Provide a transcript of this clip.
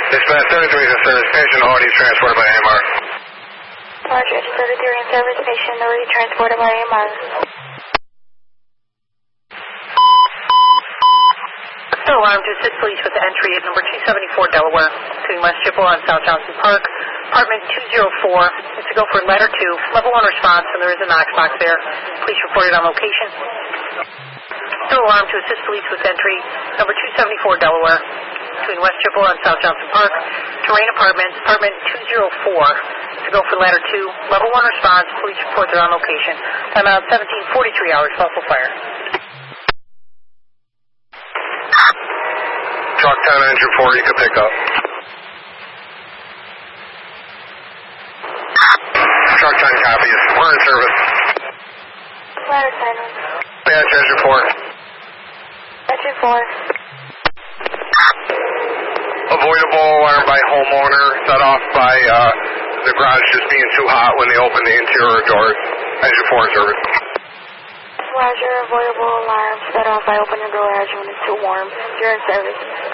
Dispatch 73 is in service station, Audi transported by AMR. Roger, 73 in service station, Audi transported by AMR. So alarm to assist police with the entry at number 274 Delaware, between West Chippewa and South Johnson Park, apartment 204. It's to go for letter 2, level 1 response, and there is a Knox box there. Police reported on location. So alarm to assist police with entry, number 274 Delaware, between West Chippewa and South Johnson Park, terrain apartment, apartment 204. To go for ladder 2, level 1 response, police report they're on location. Time out 17:43 hours, possible fire. Truck 10, engine 4, you can pick up. Truck 10 copies. We're in service. Ladder 10. Dispatch, engine 4. Engine 4. Avoidable alarm by homeowner, set off by the garage just being too hot when they open the interior doors. Engine 4 in service. Roger, avoidable alarm set off by opening the garage when it's too warm. You're in service.